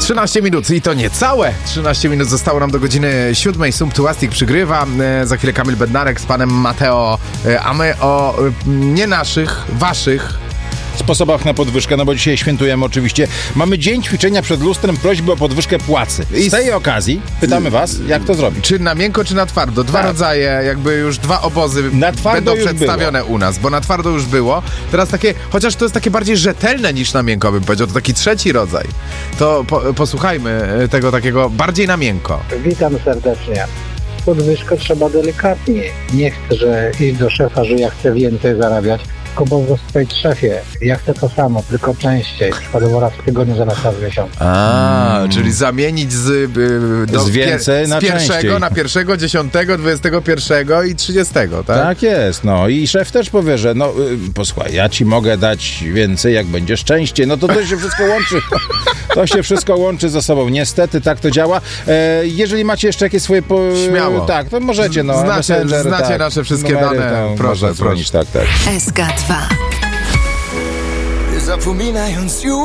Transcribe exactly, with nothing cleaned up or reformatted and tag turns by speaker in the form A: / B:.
A: trzynaście minut i to niecałe trzynaście minut zostało nam do godziny siódmej. Sumptuastik przygrywa. E, za chwilę Kamil Bednarek z panem Mateo, e, a my o e, nie naszych, waszych
B: sposobach na podwyżkę, no bo dzisiaj świętujemy oczywiście. Mamy dzień ćwiczenia przed lustrem, prośby o podwyżkę płacy. I z tej okazji pytamy was, jak to zrobić.
A: Czy na miękko, czy na twardo? Dwa
B: tak.
A: rodzaje, jakby już dwa obozy
B: na twardo
A: będą przedstawione
B: było.
A: u nas, bo na twardo już było. Teraz takie, chociaż to jest takie bardziej rzetelne niż na miękko, bym powiedział, to taki trzeci rodzaj. To po, posłuchajmy tego takiego bardziej na miękko.
C: Witam serdecznie. Podwyżkę trzeba delikatnie. Nie chcę, że iść do szefa, że ja chcę więcej zarabiać, tylko po prostu powiedzieć: szefie, ja chcę to samo, tylko częściej, przykładowo raz w tygodniu zamiast raz w miesiącu.
A: A, mm. czyli zamienić z, y, do,
B: z więcej
A: pier,
B: na
A: z pierwszego
B: częściej.
A: na pierwszego, dziesiątego, dwudziestego pierwszego i trzydziestego, tak?
B: Tak jest, no i szef też powie, że no y, posłuchaj, ja ci mogę dać więcej, jak będziesz częściej. No to to się wszystko łączy. To się wszystko łączy ze sobą. Niestety tak to działa. E, jeżeli macie jeszcze jakieś swoje... Po...
A: Śmiało.
B: Tak, to możecie, no.
A: Znacie,
B: Messenger,
A: znacie
B: tak,
A: nasze wszystkie
B: numery,
A: dane.
B: To
A: proszę, proszę.
B: Tak, tak.
D: S K dwa.
E: Zapominając już